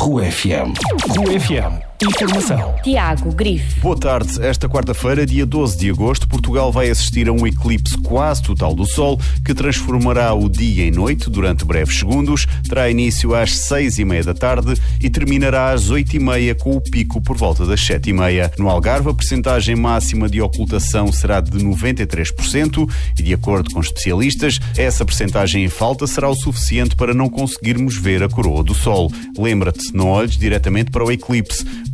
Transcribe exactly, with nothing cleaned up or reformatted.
Rua F M. Rua F M. Informação. Tiago Grife. Boa tarde. Esta quarta-feira, dia doze de agosto, Portugal vai assistir a um eclipse quase total do Sol que transformará o dia em noite durante breves segundos, terá início às seis e meia da tarde e terminará às oito e meia com o pico por volta das sete e meia. No Algarve, a percentagem máxima de ocultação será de noventa e três por cento e, de acordo com especialistas, essa percentagem em falta será o suficiente para não conseguirmos ver a coroa do Sol. Lembra-te, não olhes diretamente para o eclipse.